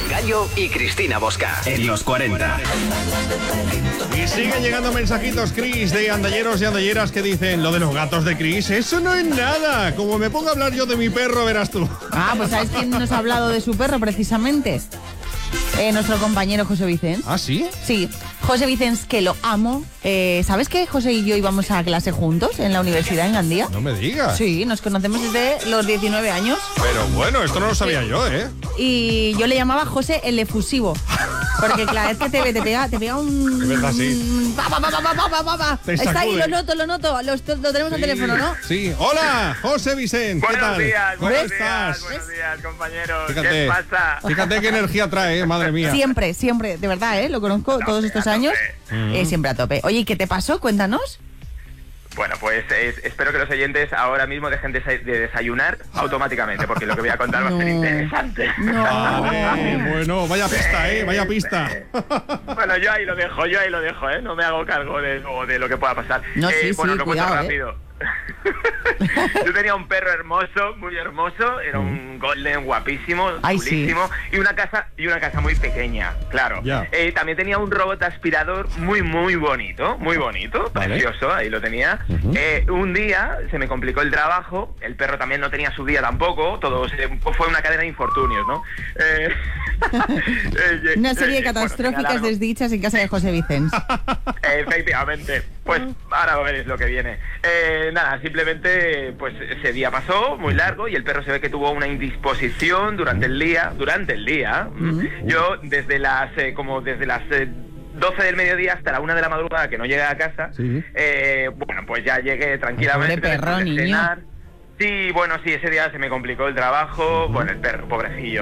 Gallo y Cristina Bosca. En los 40. Y siguen llegando mensajitos, Cris, de andalleros y andalleras que dicen: lo de los gatos de Cris, eso no es nada. Como me pongo a hablar yo de mi perro, verás tú. Pues ¿sabes quién nos ha hablado de su perro precisamente? Nuestro compañero José Vicens. ¿Ah, sí? Sí, José Vicens, que lo amo. ¿Sabes que José y yo íbamos a clase juntos en la universidad en Gandía? No me digas. Sí, nos conocemos desde los 19 años. Pero bueno, esto no lo sabía yo, ¿eh? Y yo le llamaba José el efusivo. Porque claro, es que te pega un... Es verdad, sí. Te Está ahí, sacude. lo noto. Lo tenemos al teléfono, ¿no? Sí. Hola, José Vicens. ¿Qué tal? ¿Cómo estás? Buenos días, compañeros. Fíjate, ¿Qué pasa? Fíjate qué energía trae, madre mía. Siempre, de verdad, lo conozco todos estos años. Siempre a tope. Oye, ¿y qué te pasó? Cuéntanos. Bueno, pues espero que los oyentes ahora mismo dejen de desayunar automáticamente, porque lo que voy a contar va a ser interesante. Bueno, vaya pista, vaya pista. Bueno, yo ahí lo dejo, no me hago cargo de lo que pueda pasar. No, sí, bueno, lo cuidado, cuento rápido. Yo tenía un perro hermoso, muy hermoso, era un golden guapísimo, chulísimo, y una casa muy pequeña, claro. También tenía un robot aspirador muy bonito, precioso, ahí lo tenía. Un día se me complicó el trabajo, el perro también no tenía su día tampoco, fue una cadena de infortunios, ¿no? Una serie de catastróficas desdichas en casa de José Vicens. Efectivamente. Pues ahora veréis lo que viene. Nada, simplemente pues ese día pasó muy largo y el perro se ve que tuvo una indisposición durante el día. Yo desde las 12 del mediodía hasta la 1 de la madrugada que no llegué a casa, bueno, pues ya llegué tranquilamente. Pobre perro, niño. Sí, bueno, sí, ese día se me complicó el trabajo, bueno, el perro, pobrecillo.